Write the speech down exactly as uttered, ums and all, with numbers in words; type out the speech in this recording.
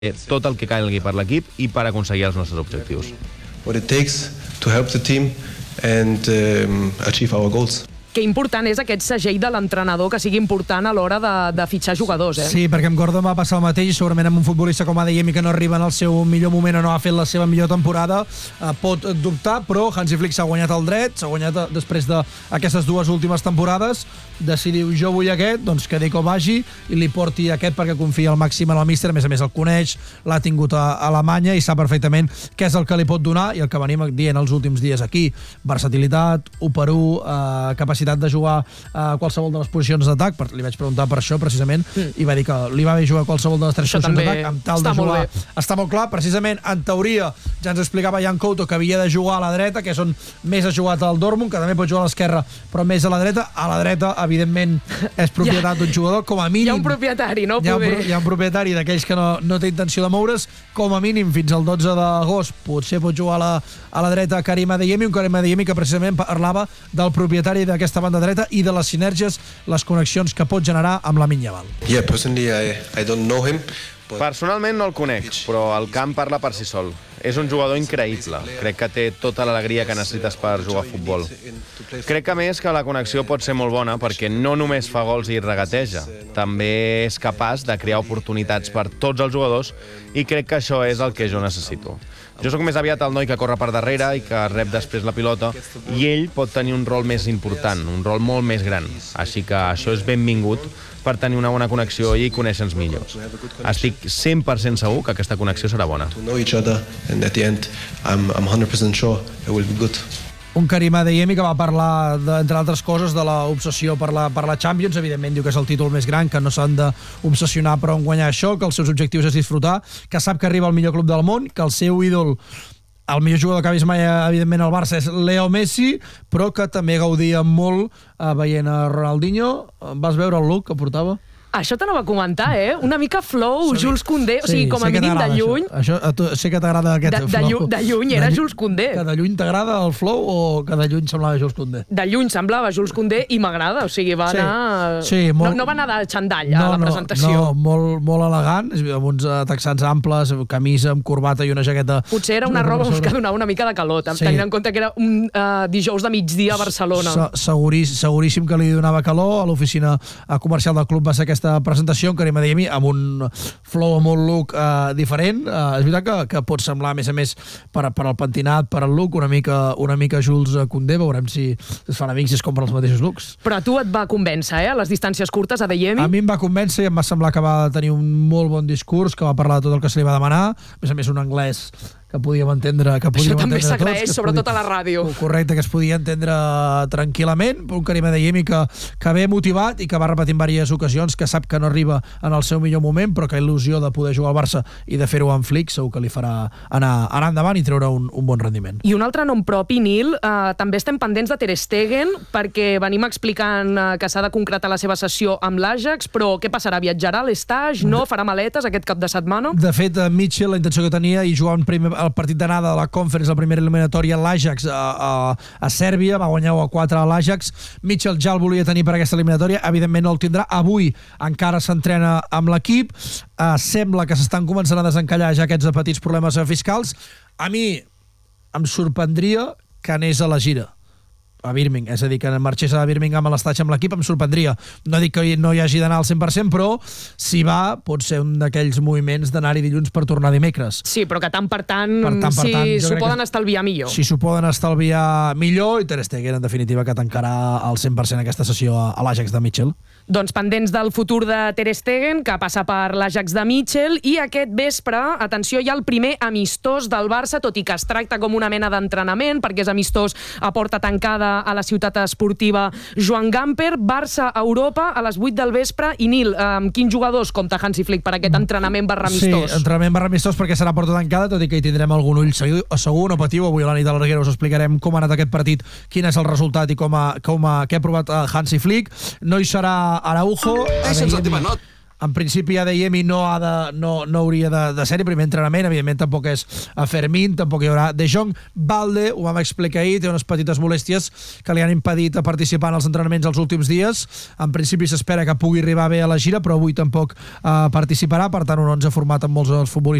tot el que calgui per l'equip i per aconseguir els nostres objectius. What it takes to help the team and um, achieve our goals. Que important és aquest segell de l'entrenador que sigui important a l'hora de, de fitxar jugadors, eh? Sí, perquè amb Gordon va passar el mateix i segurament amb un futbolista com Adeyemi que no arriba en el seu millor moment o no ha fet la seva millor temporada eh, pot dubtar, però Hansi Flick s'ha guanyat el dret, s'ha guanyat després d'aquestes dues últimes temporades, decidiu jo vull aquest, doncs que Deco vagi i li porti aquest perquè confia al màxim en el míster, a més a més el coneix, l'ha tingut a Alemanya i sap perfectament què és el que li pot donar i el que venim dient els últims dies aquí, versatilitat, u per u, eh, capacitat de jugar a qualsevol de les posicions d'atac, li vaig preguntar per això precisament mm. i va dir que li va bé jugar a qualsevol de les tres posicions d'atac amb tal de jugar, està molt clar, precisament en teoria ja ens explicava Jan Couto que havia de jugar a la dreta, que és on més ha jugat al Dortmund, que també pot jugar a l'esquerra però més a la dreta, a la dreta evidentment és propietat d'un jugador, com a mínim hi ha un propietari, no? Hi ha un, hi ha un propietari d'aquells que no, no té intenció de moure's, com a mínim fins al dotze d'agost potser pot jugar a la, a la dreta Karim Adeyemi, un Karim Adeyemi que precisament parlava del propietari d'aquesta banda dreta i de les sinergies, les connexions que pot generar amb Lamine Yamal. Yeah, personally I, I don't know him. But... Personalment no el conec, però el camp parla per si sol. És un jugador increïble. Crec que té tota l'alegria que necessites per jugar a futbol. Crec que més que la connexió pot ser molt bona perquè no només fa gols i regateja, també és capaç de crear oportunitats per tots els jugadors i crec que això és el que jo necessito. Jo sóc més aviat el noi que corre per darrere i que rep després la pilota i ell pot tenir un rol més important, un rol molt més gran. Així que això és benvingut per tenir una bona connexió i conèixer-nos millor. Estic cent per cent segur que aquesta connexió serà bona. To know each other and at the end I'm, I'm one hundred percent sure it will be good. Un Karim Adeyemi que va parlar, de, entre altres coses, de l'obsessió per la, per la Champions. Evidentment diu que és el títol més gran, que no s'han d'obsessionar però en guanyar això, que els seus objectius és disfrutar, que sap que arriba al millor club del món, que el seu ídol, el millor jugador que ha vist mai, evidentment, al Barça és Leo Messi, però que també gaudia molt eh, veient a Ronaldinho. Vas veure el look que portava? Això t'anava a comentar, eh? Una mica flow, sí. Jules Koundé, o sigui, sí, com a mínim de lluny... Això, això, tu, sé que t'agrada aquest de, flow. De, lluny, de lluny era de, Jules Koundé. Que de lluny t'agrada el flow o que de lluny semblava Jules Koundé? De lluny semblava Jules Koundé i m'agrada, o sigui, va sí, anar... Sí, molt... no, no va anar de xandall no, a la presentació. No, no molt, molt elegant, amb uns texans amples, camisa amb corbata i una jaqueta... Potser era una roba que donava una mica de calor, sí. Tenint en compte que era un uh, dijous de migdia a Barcelona. Se, seguríssim, seguríssim que li donava calor. A l'oficina comercial del club va ser aquesta presentació, Karim Adeyemi, amb un flow, amb un look uh, diferent. Uh, és veritat que, que pot semblar, a més a més, per, per al pentinat, per al look, una mica, una mica Jules Koundé. Veurem si es fan amics i es compren els mateixos looks. Però a tu et va convèncer, eh? A les distàncies curtes, Adeyemi? A mi em va convèncer i em va semblar que va tenir un molt bon discurs, que va parlar de tot el que se li va demanar. A més a més, un anglès que podíem entendre, que podíem Això també entendre s'agraeix, tots, sobretot podia, a la ràdio. Correcte, que es podia entendre tranquil·lament. Un Karim Adeyemi que, que ve motivat i que va repetir en diverses ocasions, que sap que no arriba en el seu millor moment, però que il·lusió de poder jugar al Barça i de fer-ho amb Flick segur que li farà anar, anar endavant i treure un, un bon rendiment. I un altre nom propi, Nil, eh, també estem pendents de Ter Stegen, perquè venim explicant eh, que s'ha de concretar la seva sessió amb l'Ajax, però què passarà? Viatjarà a l'Estage? No? Farà maletes aquest cap de setmana? De fet, Mitchell, la intenció que tenia, i jugar un primer, el partit d'anada de la Conference, la primera eliminatòria, l'Ajax a, a, a Sèrbia, va guanyar u a quatre a l'Ajax. Mitchell ja el volia tenir per aquesta eliminatòria, evidentment no el tindrà. Avui encara s'entrena amb l'equip. Uh, sembla que s'estan començant a desencallar ja aquests petits problemes fiscals. A mi em sorprendria que anés a la gira a Birmingham, és a dir, que marxés a Birmingham a l'estatge amb l'equip, em sorprendria. No dic que no hi hagi d'anar al cent per cent, però si va, pot ser un d'aquells moviments d'anar-hi dilluns per tornar dimecres. Sí, però que tant per tant, per tant, per si tant s'ho poden estalviar millor. Si s'ho poden estalviar millor, i Ter Stegen, en definitiva, que tancarà al cent per cent aquesta sessió a l'Ajax de Mitchell. Doncs pendents del futur de Ter Stegen, que passa per l'Ajax de Mitchell, i aquest vespre, atenció, hi ha el primer amistós del Barça, tot i que es tracta com una mena d'entrenament, perquè és amistós a porta tancada a la ciutat esportiva Joan Gamper. Barça a Europa a les vuit del vespre. I Nil, amb quins jugadors compta Hansi Flick per aquest entrenament barra amistós? Sí, entrenament barra amistós perquè serà porta tancada, tot i que hi tindrem algun ull segur, segur no patiu. Avui a la nit de l'Arguera us explicarem com ha anat aquest partit, quin és el resultat i com ha, com ha, què ha provat Hansi Flick. No hi serà Araujo. en principi ja dèiem i no, ha de, no, no hauria de, de ser-hi primer entrenament, evidentment tampoc és a Fermín, tampoc hi haurà De Jong. Balde, ho vam explicar ahir, té unes petites molèsties que li han impedit participar en els entrenaments els últims dies. En principi s'espera que pugui arribar bé a la gira, però avui tampoc eh, participarà, per tant un onze format amb molts dels futbolistes